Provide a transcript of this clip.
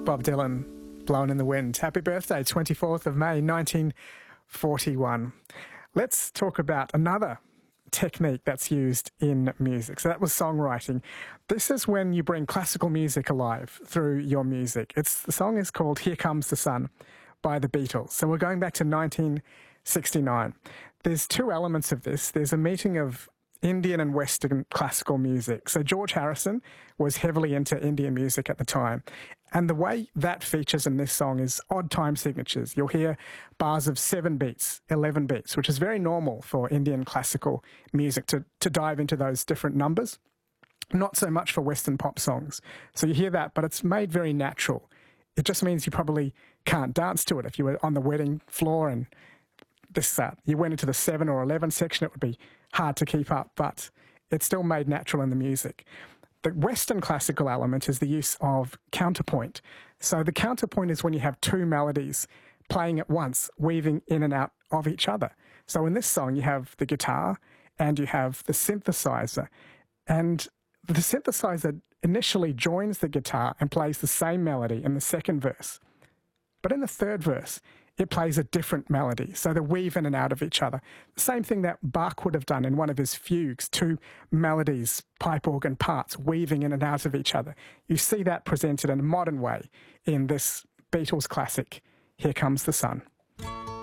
Bob Dylan, Blowing in the Wind. Happy birthday, 24th of May, 1941. Let's talk about another technique that's used in music. So that was songwriting. This is when you bring classical music alive through your music. The song is called Here Comes the Sun by the Beatles. So we're going back to 1969. There's two elements of this. There's a meeting of Indian and Western classical music. So George Harrison was heavily into Indian music at the time. And the way that features in this song is odd time signatures. You'll hear bars of 7 beats, 11 beats, which is very normal for Indian classical music to dive into those different numbers. Not so much for Western pop songs. So you hear that, but it's made very natural. It just means you probably can't dance to it. If you were on the wedding floor and you went into the 7 or 11 section, it would be hard to keep up, but it's still made natural in the music. The Western classical element is the use of counterpoint. So the counterpoint is when you have two melodies playing at once, weaving in and out of each other. So in this song, you have the guitar and you have the synthesizer. And the synthesizer initially joins the guitar and plays the same melody in the second verse. But in the third verse, it plays a different melody, so they weave in and out of each other. The same thing that Bach would have done in one of his fugues, two melodies, pipe organ parts, weaving in and out of each other. You see that presented in a modern way in this Beatles classic, Here Comes the Sun.